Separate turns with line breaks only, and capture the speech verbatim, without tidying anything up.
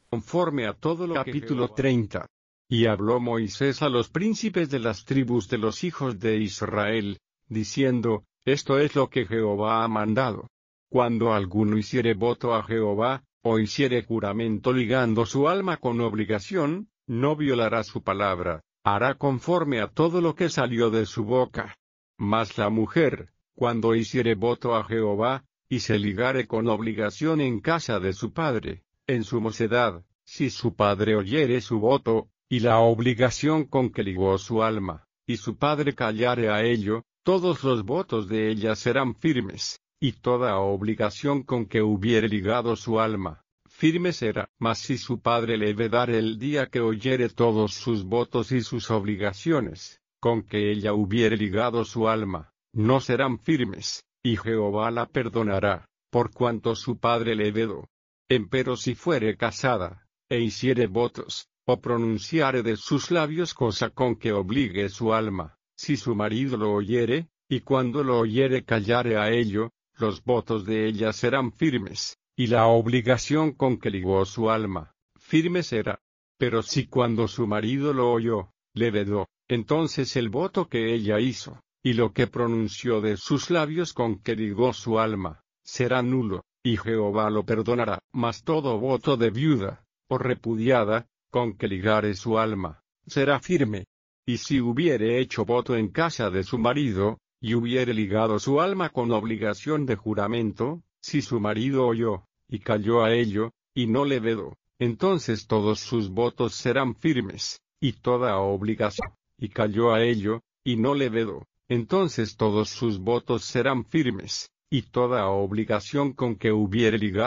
conforme a todo lo capítulo treinta. Y habló Moisés a los príncipes de las tribus de los hijos de Israel, diciendo, esto es lo que Jehová ha mandado. Cuando alguno hiciere voto a Jehová, o hiciere juramento ligando su alma con obligación, no violará su palabra, hará conforme a todo lo que salió de su boca. Mas la mujer, cuando hiciere voto a Jehová, y se ligare con obligación en casa de su padre, en su mocedad, si su padre oyere su voto, y la obligación con que ligó su alma, y su padre callare a ello, todos los votos de ella serán firmes, y toda obligación con que hubiere ligado su alma, firme será. Mas si su padre le vedare el día que oyere todos sus votos y sus obligaciones, con que ella hubiere ligado su alma, no serán firmes, y Jehová la perdonará, por cuanto su padre le vedó. Empero si fuere casada, e hiciere votos, o pronunciare de sus labios cosa con que obligue su alma, si su marido lo oyere, y cuando lo oyere callare a ello, los votos de ella serán firmes, y la obligación con que ligó su alma, firme será. Pero si cuando su marido lo oyó, le vedó, entonces el voto que ella hizo, y lo que pronunció de sus labios con que ligó su alma, será nulo, y Jehová lo perdonará. Mas todo voto de viuda, o repudiada, con que ligare su alma, será firme. Y si hubiere hecho voto en casa de su marido, y hubiere ligado su alma con obligación de juramento, si su marido oyó, y calló a ello, y no le vedó, entonces todos sus votos serán firmes, y toda obligación, y calló a ello, y no le vedó, entonces todos sus votos serán firmes, y toda obligación con que hubiere ligado